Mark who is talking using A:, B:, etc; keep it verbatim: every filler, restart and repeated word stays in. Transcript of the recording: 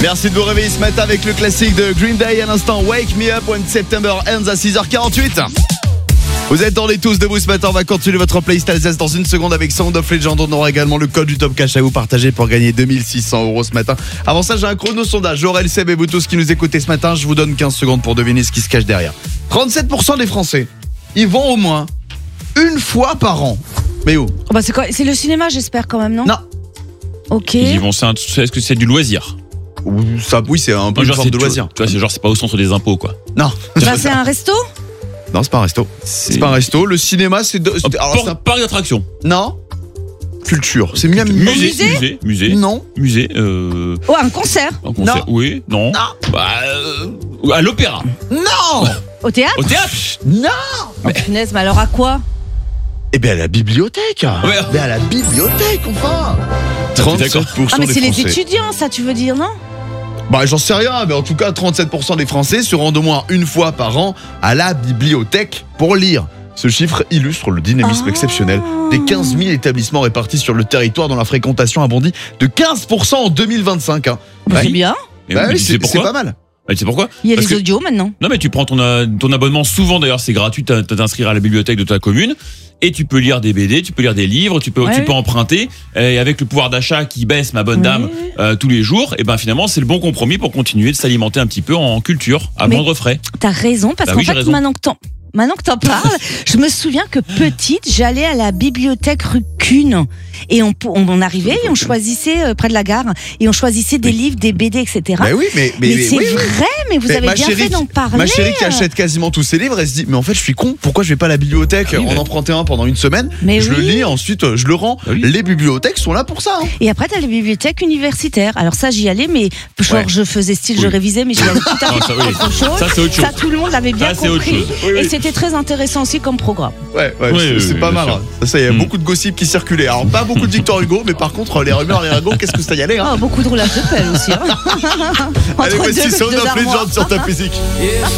A: Merci de vous réveiller ce matin avec le classique de Green Day. À l'instant, Wake Me Up When September Ends à six heures quarante-huit. Vous attendez tous debout ce matin. On va continuer votre playlist Alsace dans une seconde avec Sound of Legend. On aura également le code du Top Cash à vous partager pour gagner deux mille six cents euros ce matin. Avant ça, j'ai un chrono sondage. Aurel, Seb et vous tous qui nous écoutez ce matin, je vous donne quinze secondes pour deviner ce qui se cache derrière. trente-sept pour cent des Français, ils vont au moins une fois par an. Mais où?
B: Oh bah c'est quoi? C'est le cinéma, j'espère quand même, non?
A: Non.
B: Ok.
C: Ils vont, c'est un- est-ce que c'est du loisir?
A: Ça, oui, c'est un peu une
C: Genre,
A: forme
C: c'est-
A: de loisir.
C: Tu vois, c'est genre, c'est pas au centre des impôts, quoi.
A: Non.
B: Bah c'est un resto?
A: Non, c'est pas un resto. C'est pas un resto. Le cinéma, c'est. De...
C: Oh,
A: Alors,
C: por-
A: c'est un-
C: parc d'attraction.
A: Non. Culture. C'est mieux.
C: Musée,
B: musée
C: musée, musée,
A: Non.
C: musée. Euh,
B: Oh, un concert?
C: un concert.
A: Non.
C: Oui, non.
A: Non.
C: Bah, euh, à l'opéra.
A: Non.
B: Au théâtre?
C: Au théâtre.
A: Non.
B: Oh, punaise, mais alors à quoi?
A: Eh bien, à la bibliothèque.
C: Ouais.
A: Mais à la bibliothèque, enfin. trente-sept pour cent
B: Ah mais
A: des
B: c'est les
A: Français.
B: étudiants, ça tu veux dire, non?
A: Bah, j'en sais rien, mais en tout cas, trente-sept pour cent des Français se rendent au moins une fois par an à la bibliothèque pour lire. Ce chiffre illustre le dynamisme
B: Ah.
A: exceptionnel des quinze mille établissements répartis sur le territoire dont la fréquentation a bondi de quinze pour cent en deux mille vingt-cinq. Hein.
B: Bah,
A: Ouais.
B: c'est bien.
C: Mais
A: Bah
C: oui, mais
A: oui,
C: tu sais
A: c'est c'est
C: pourquoi
A: pas mal.
C: Bah, tu sais pourquoi?
B: Il y a
C: Parce
B: les
C: que-
B: audios maintenant.
C: Non, mais tu prends ton, euh, ton abonnement, souvent d'ailleurs c'est gratuit, t'as- t'as t'inscrire à la bibliothèque de ta commune et tu peux lire des B D, tu peux lire des livres, tu peux,
B: Ouais.
C: tu peux emprunter. Et avec le pouvoir d'achat qui baisse, ma bonne
B: Ouais.
C: dame, euh, tous les jours, et ben finalement c'est le bon compromis pour continuer de s'alimenter un petit peu en culture à
B: Mais-
C: moindre frais.
B: T'as raison, parce
C: Bah
B: qu'en
C: oui, j'ai
B: fait,
C: raison.
B: maintenant que t'en... Maintenant que t'en parles, je me souviens que petite, j'allais à la bibliothèque rue Cune et on, on, on arrivait et on choisissait euh, près de la gare et on choisissait des livres, des B D, et cetera.
A: Bah oui, mais, mais,
B: mais
A: mais
B: c'est
A: oui, oui.
B: vrai, mais vous
A: Mais
B: avez
A: ma
B: bien
A: chérie
B: fait d'en
A: qui-
B: parler.
A: Ma chérie qui achète quasiment tous ses livres, elle se dit mais en fait je suis con, pourquoi je vais pas à la bibliothèque
C: Ah oui,
A: en
C: mais-
A: emprunter un pendant une semaine?
B: Mais
A: je le
B: oui.
A: lis, ensuite euh, je le rends.
C: Ah oui.
A: Les bibliothèques sont là pour ça. Hein.
B: Et après, t'as les bibliothèques universitaires. Alors ça, j'y allais, mais genre
A: Ouais.
B: je faisais style, je
C: Oui.
B: révisais, mais j'y allais tout à
C: Non,
B: fait
C: ça, oui.
B: autre chose.
C: Ça, c'est autre chose.
B: Ça, tout le monde l'avait bien
C: Ça, c'est autre
B: compris.
C: chose.
A: Oui, oui.
B: Et c'était très intéressant aussi comme programme.
A: Ouais, ouais,
C: Oui,
A: c'est
C: oui,
A: c'est
C: oui,
A: pas
C: bien
A: mal.
C: sûr.
A: hein. Ça, il y a
C: Mm.
A: beaucoup de gossip qui circulaient. Alors pas beaucoup de Victor Hugo, mais par contre les rumeurs, les ragots, qu'est-ce que ça y allait hein.
B: Oh, beaucoup de roulage de pelle aussi. Hein.
A: Allez,
B: Entre
A: voici
B: deux-
A: Sound
B: deux
A: of
B: armoires.
A: Legend sur ta musique.